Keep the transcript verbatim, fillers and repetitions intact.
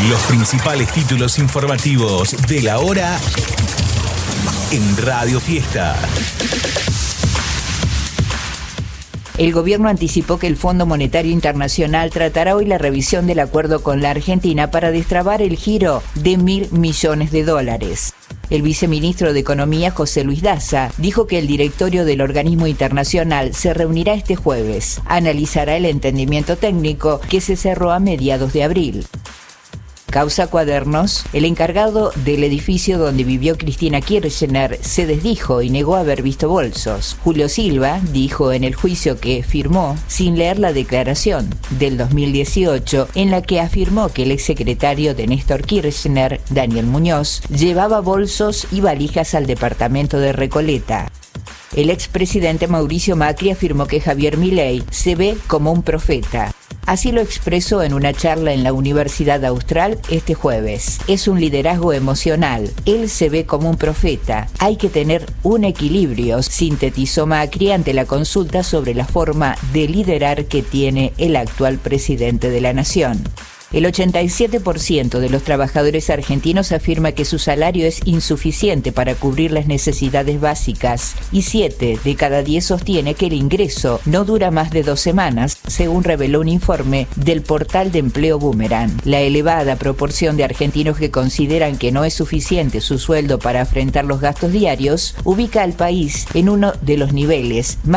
Los principales títulos informativos de la hora en Radio Fiesta. El gobierno anticipó que el Fondo Monetario Internacional tratará hoy la revisión del acuerdo con la Argentina para destrabar el giro de mil millones de dólares. El viceministro de Economía, José Luis Daza, dijo que el directorio del organismo internacional se reunirá este jueves. Analizará el entendimiento técnico que se cerró a mediados de abril. Causa Cuadernos, el encargado del edificio donde vivió Cristina Kirchner se desdijo y negó haber visto bolsos. Julio Silva dijo en el juicio que firmó sin leer la declaración del dos mil dieciocho en la que afirmó que el exsecretario de Néstor Kirchner, Daniel Muñoz, llevaba bolsos y valijas al departamento de Recoleta. El expresidente Mauricio Macri afirmó que Javier Milei se ve como un profeta. Así lo expresó en una charla en la Universidad Austral este jueves. Es un liderazgo emocional. Él se ve como un profeta. Hay que tener un equilibrio, sintetizó Macri ante la consulta sobre la forma de liderar que tiene el actual presidente de la nación. El ochenta y siete por ciento de los trabajadores argentinos afirma que su salario es insuficiente para cubrir las necesidades básicas y siete de cada diez sostiene que el ingreso no dura más de dos semanas, según reveló un informe del portal de empleo Boomerang. La elevada proporción de argentinos que consideran que no es suficiente su sueldo para afrontar los gastos diarios ubica al país en uno de los niveles más